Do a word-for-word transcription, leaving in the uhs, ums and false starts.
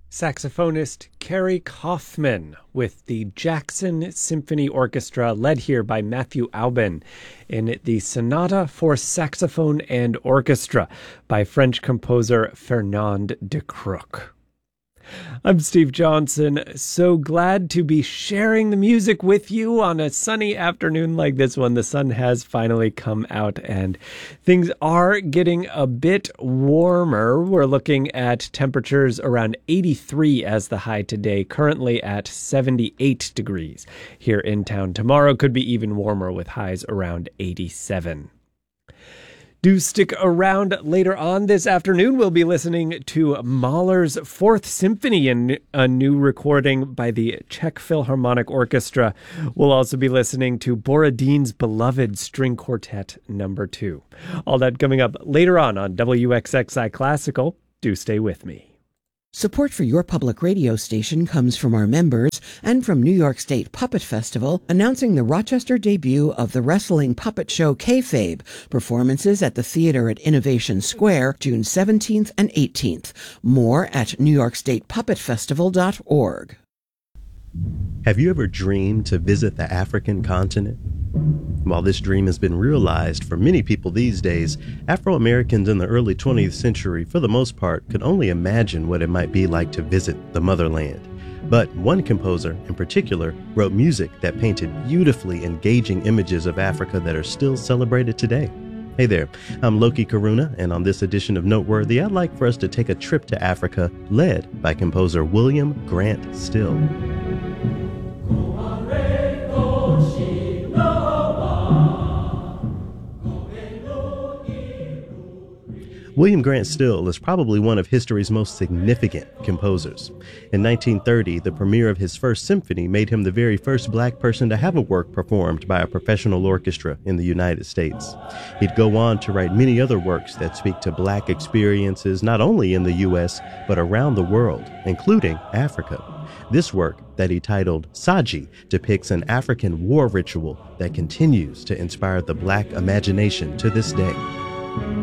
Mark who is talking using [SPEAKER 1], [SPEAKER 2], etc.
[SPEAKER 1] Saxophonist Kerry Kaufman with the Jackson Symphony Orchestra, led here by Matthew Aubin, in the Sonata for Saxophone and Orchestra by French composer Fernand de Crook. I'm Steve Johnson, so glad to be sharing the music with you on a sunny afternoon like this one. The sun has finally come out and things are getting a bit warmer. We're looking at temperatures around eighty-three as the high today, currently at seventy-eight degrees here in town. Tomorrow could be even warmer with highs around eighty-seven. Do stick around later on this afternoon. We'll be listening to Mahler's Fourth Symphony in a new recording by the Czech Philharmonic Orchestra. We'll also be listening to Borodin's Beloved String Quartet number two. All that coming up later on on W X X I Classical. Do stay with me.
[SPEAKER 2] Support for your public radio station comes from our members and from New York State Puppet Festival, announcing the Rochester debut of the wrestling puppet show Kayfabe. Performances at the theater at Innovation Square, June seventeenth and eighteenth. More at new york state puppet festival dot org.
[SPEAKER 3] Have you ever dreamed to visit the African continent? While this dream has been realized for many people these days, Afro-Americans in the early twentieth century, for the most part, could only imagine what it might be like to visit the motherland. But one composer, in particular, wrote music that painted beautifully engaging images of Africa that are still celebrated today. Hey there, I'm Loki Karuna, and on this edition of Noteworthy, I'd like for us to take a trip to Africa, led by composer William Grant Still. William Grant Still is probably one of history's most significant composers. In nineteen thirty, the premiere of his first symphony made him the very first black person to have a work performed by a professional orchestra in the United States. He'd go on to write many other works that speak to black experiences not only in the U S, but around the world, including Africa. This work, that he titled Saji, depicts an African war ritual that continues to inspire the black imagination to this day.